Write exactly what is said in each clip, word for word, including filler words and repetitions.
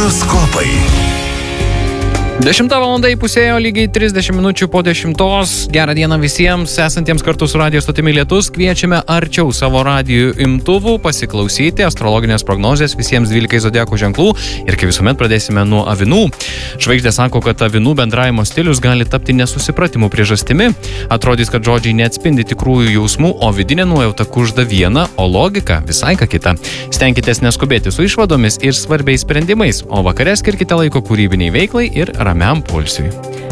Horoskopai. Dešimta valanda įpusėjo lygiai trisdešimt minučių po dešimtos. Gerą dieną visiems esantiems kartu su radijo stotimi Lietus. Kviečiame arčiau savo radijų imtuvų pasiklausyti astrologinės prognozės visiems dvylikai zodiako ženklų. Ir kaip visuomet pradėsime nuo avinų. Žvaigždė sako, kad avinų bendravimo stilius gali tapti nesusipratimų priežastimi. Atrodys, kad žodžiai neatspindi tikrųjų jausmų, o vidinė nuojauta kužda viena, o logika visai ką kita. Stenkitės neskubėti su išvadomis ir svarbiais sprendimais, o vakare skirkite laiko kūrybiniai veiklai ir ramiam poilsiui.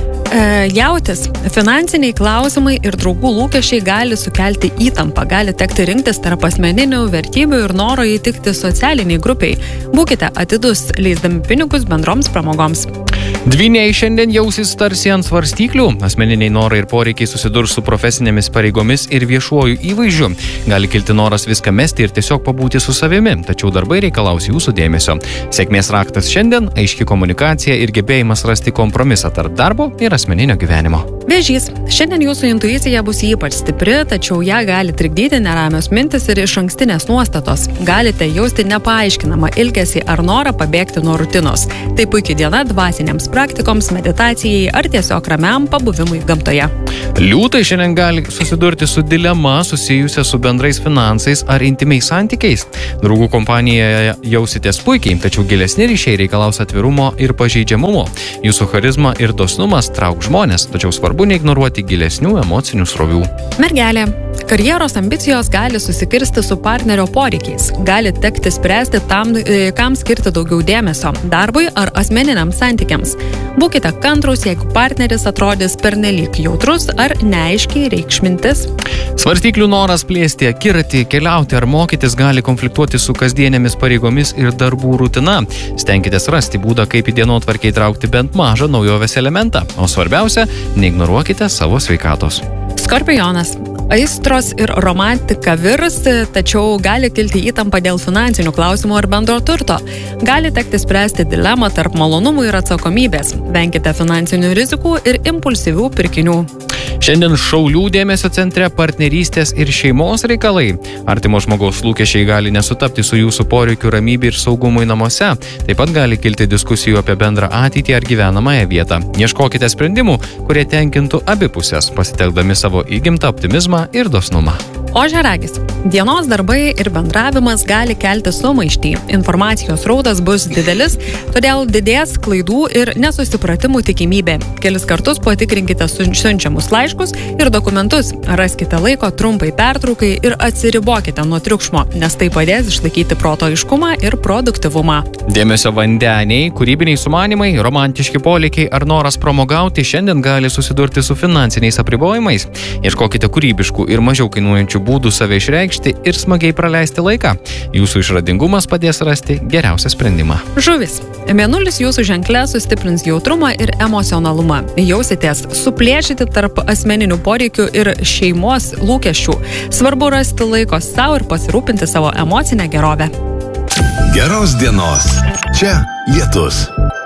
E, jautis. Finansiniai klausimai ir draugų lūkesčiai gali sukelti įtampą, gali tekti rinktis tarp asmeninių vertybių ir noro įtikti socialiniai grupiai. Būkite atidus, leisdami pinigus bendroms pramogoms. Dvyniai šiandien jausis tarsi ant svarstyklių. Asmeniniai norai ir poreikiai susidurs su profesinėmis pareigomis ir viešuoju įvaizdžiu. Gali kilti noras viską mesti ir tiesiog pabūti su savimi, tačiau darbai reikalaus jūsų dėmesio. Sėkmės raktas šiandien – aiški komunikacija ir gebėjimas rasti kompromisą tarp darbo ir asmeninio gyvenimo. Vėžys. Šiandien jūsų intuicija bus ypač stipri, tačiau ją gali trikdyti neramios mintis ir išankstinės nuostatos. Galite jausti nepaaiškinamą ilgesį ar norą pabėgti nuo rutinos. Tai puikia diena dvasinėms praktikoms, meditacijai ar tiesiog ramiam pabuvimui gamtoje. Liūtai šiandien gali susidurti su dilema susijusia su bendrais finansais ar intimiais santykiais. Draugų kompanijoje jausitės puikiai, tačiau gilesni ryšiai reikalaus atvirumo ir pažeidžiamumo. Jūsų charizma ir dosnumas trauk žmonės, tačiau svarbu neignoruoti gilesnių emocinių srovių. Mergelė. Karjeros ambicijos gali susikirsti su partnerio poreikiais. Gali tekti spręsti tam, kam skirti daugiau dėmesio – darbui ar asmeniniams santykiams. Būkite kantrūs, jeigu partneris atrodys pernelyg jautrus ar neaiškiai reikš mintis. Svarstyklių noras plėsti akiratį, keliauti ar mokytis gali konfliktuoti su kasdienėmis pareigomis ir darbų rutina. Stenkitės rasti būdą, kaip į dienotvarkę įtraukti bent mažą naujovės elementą. O svarbiausia – neignoruokite savo sveikatos. Skorpionas. Aistros ir romantika virs, tačiau gali kilti įtampa dėl finansinių klausimų ar bendro turto. Gali tekti spręsti dilemą tarp malonumų ir atsakomybės. Venkite finansinių rizikų ir impulsyvių pirkinių. Šiandien šaulių dėmesio centre partnerystės ir šeimos reikalai. Artimo žmogaus lūkesčiai gali nesutapti su jūsų poreikiu ramybei ir saugumui namuose. Taip pat gali kilti diskusijų apie bendrą ateitį ar gyvenamąją vietą. Ieškokite sprendimų, kurie tenkintų abi pusės, pasitelkdami savo įgimtą optimizmą ir dosnumą. Ožiaragis. Dienos darbai ir bendravimas gali kelti sumaištį. Informacijos srautas bus didelis, todėl didės klaidų ir nesusipratimų tikimybė. Kelis kartus patikrinkite siunčiamus laiškus ir dokumentus. Raskite laiko trumpai pertraukai ir atsiribokite nuo triukšmo, nes tai padės išlaikyti proto aiškumą ir produktyvumą. Dėmesio vandeniai, kūrybiniai sumanimai, romantiški polėkiai ar noras pramogauti šiandien gali susidurti su finansiniais apribojimais. Ieškokite kūrybiškų ir mažiau kainuojančių būdų save išreikšti ir smagiai praleisti laiką. Jūsų išradingumas padės rasti geriausią sprendimą. Žuvis. Mėnulis jūsų ženkle sustiprins jautrumą ir emocionalumą. Jausitės suplėšyti tarp asmeninių poreikių ir šeimos lūkesčių. Svarbu rasti laiko savo ir pasirūpinti savo emocinę gerovę. Geros dienos. Čia Lietus.